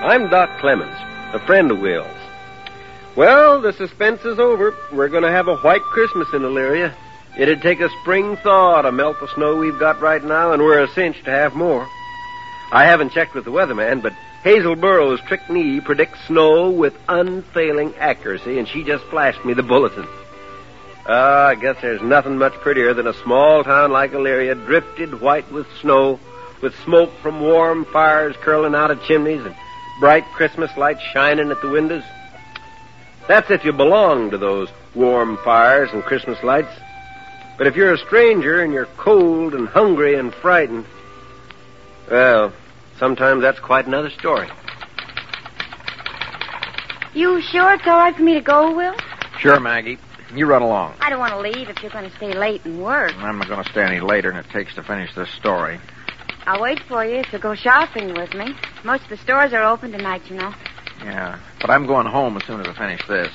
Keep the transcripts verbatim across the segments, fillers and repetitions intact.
I'm Doc Clemens, a friend of Will's. Well, the suspense is over. We're going to have a white Christmas in Elyria. It'd take a spring thaw to melt the snow we've got right now, and we're a cinch to have more. I haven't checked with the weatherman, but Hazel Burroughs' trick knee predicts snow with unfailing accuracy, and she just flashed me the bulletin. Ah, uh, I guess there's nothing much prettier than a small town like Elyria, drifted white with snow, with smoke from warm fires curling out of chimneys and bright Christmas lights shining at the windows. That's if you belong to those warm fires and Christmas lights. But if you're a stranger and you're cold and hungry and frightened, well, sometimes that's quite another story. You sure it's all right for me to go, Will? Sure, Maggie. You run along. I don't want to leave if you're going to stay late and work. I'm not going to stay any later than it takes to finish this story. I'll wait for you if you go shopping with me. Most of the stores are open tonight, you know. Yeah, but I'm going home as soon as I finish this.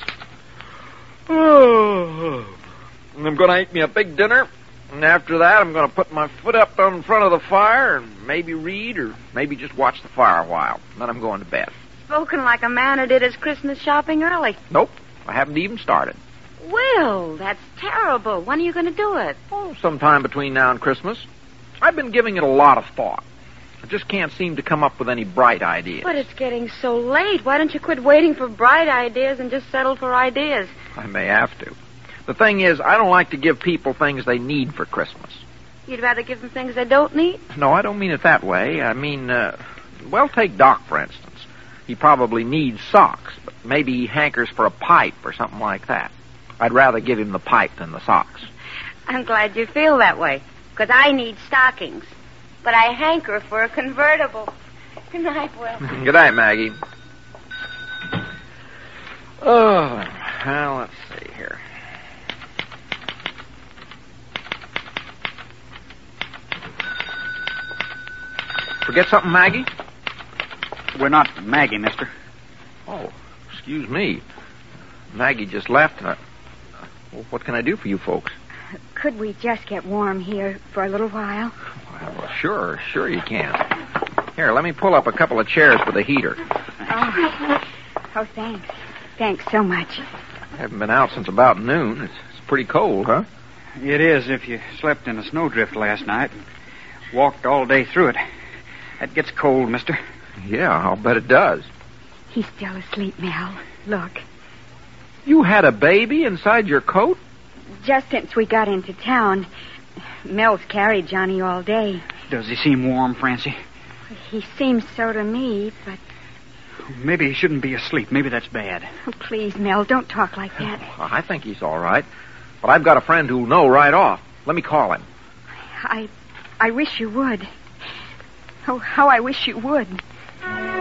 Oh, I'm going to eat me a big dinner, and after that I'm going to put my foot up in front of the fire and maybe read or maybe just watch the fire a while. Then I'm going to bed. Spoken like a man who did his Christmas shopping early. Nope, I haven't even started. Will, that's terrible. When are you going to do it? Oh, sometime between now and Christmas. I've been giving it a lot of thought. I just can't seem to come up with any bright ideas. But it's getting so late. Why don't you quit waiting for bright ideas and just settle for ideas? I may have to. The thing is, I don't like to give people things they need for Christmas. You'd rather give them things they don't need? No, I don't mean it that way. I mean, uh, well, take Doc, for instance. He probably needs socks, but maybe he hankers for a pipe or something like that. I'd rather give him the pipe than the socks. I'm glad you feel that way, because I need stockings. But I hanker for a convertible. Good night, Will. Good night, Maggie. Oh, well, let's see here. Forget something, Maggie? We're not Maggie, mister. Oh, excuse me. Maggie just left. And I... Well, what can I do for you folks? Could we just get warm here for a little while? Well, sure, sure you can. Here, let me pull up a couple of chairs with a heater. Oh, oh thanks. Thanks so much. I haven't been out since about noon. It's, it's pretty cold, huh? It is if you slept in a snowdrift last night and walked all day through it. That gets cold, mister. Yeah, I'll bet it does. He's still asleep, Mel. Look. You had a baby inside your coat? Just since we got into town. Mel's carried Johnny all day. Does he seem warm, Francie? He seems so to me, but... Maybe he shouldn't be asleep. Maybe that's bad. Oh, please, Mel, don't talk like that. I think he's all right. But I've got a friend who'll know right off. Let me call him. I... I wish you would. Oh, how I wish you would.